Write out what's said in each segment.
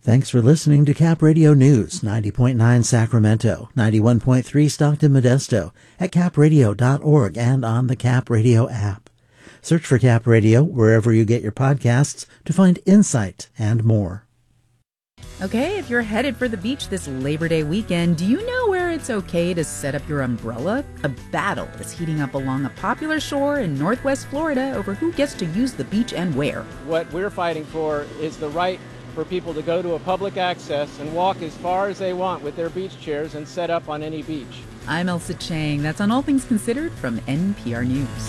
Thanks for listening to Cap Radio News, 90.9 Sacramento, 91.3 Stockton Modesto, at capradio.org and on the Cap Radio app. Search for Cap Radio wherever you get your podcasts to find insight and more. Okay, if you're headed for the beach this Labor Day weekend, do you know where it's okay to set up your umbrella? A battle is heating up along a popular shore in Northwest Florida over who gets to use the beach and where. What we're fighting for is the right for people to go to a public access and walk as far as they want with their beach chairs and set up on any beach. I'm Elsa Chang. That's on All Things Considered from NPR News.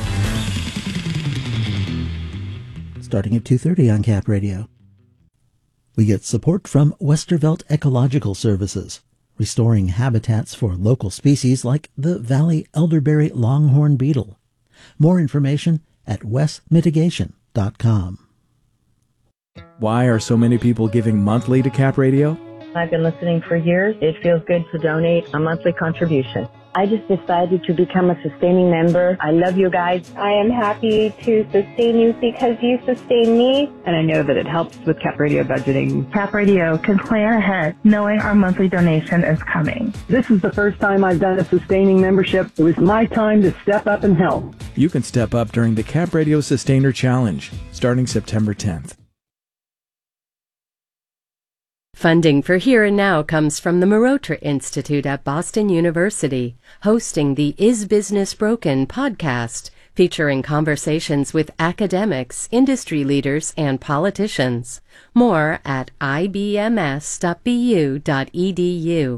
Starting at 2:30 on Cap Radio. We get support from Westervelt Ecological Services, restoring habitats for local species like the Valley elderberry longhorn beetle. More information at westmitigation.com. Why are so many people giving monthly to Cap Radio? I've been listening for years. It feels good to donate a monthly contribution. I just decided to become a sustaining member. I love you guys. I am happy to sustain you because you sustain me. And I know that it helps with Cap Radio budgeting. Cap Radio can plan ahead knowing our monthly donation is coming. This is the first time I've done a sustaining membership. It was my time to step up and help. You can step up during the Cap Radio Sustainer Challenge, starting September 10th. Funding for Here and Now comes from the Marotra Institute at Boston University, hosting the Is Business Broken podcast, featuring conversations with academics, industry leaders, and politicians. More at ibms.bu.edu.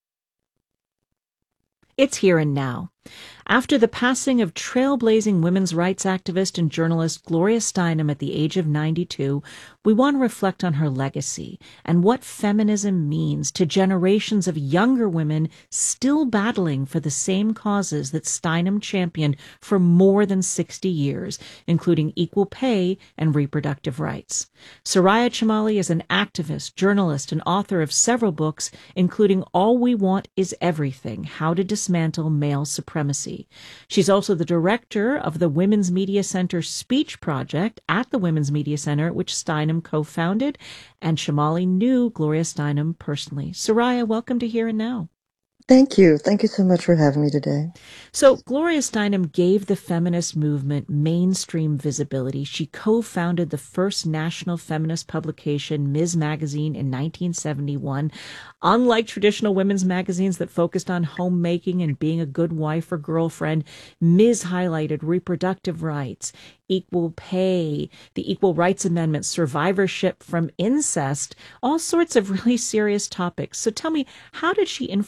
It's Here and Now. After the passing of trailblazing women's rights activist and journalist Gloria Steinem at the age of 92, we want to reflect on her legacy and what feminism means to generations of younger women still battling for the same causes that Steinem championed for more than 60 years, including equal pay and reproductive rights. Soraya Chemaly is an activist, journalist, and author of several books, including All We Want Is Everything: How to Dismantle Male Supremacy. She's also the director of the Women's Media Center Speech Project at the Women's Media Center, which Steinem co-founded, and Chemaly knew Gloria Steinem personally. Soraya, welcome to Here and Now. Thank you. Thank you so much for having me today. So Gloria Steinem gave the feminist movement mainstream visibility. She co-founded the first national feminist publication, Ms. Magazine, in 1971. Unlike traditional women's magazines that focused on homemaking and being a good wife or girlfriend, Ms. highlighted reproductive rights, equal pay, the Equal Rights Amendment, survivorship from incest, all sorts of really serious topics. So tell me, how did she influence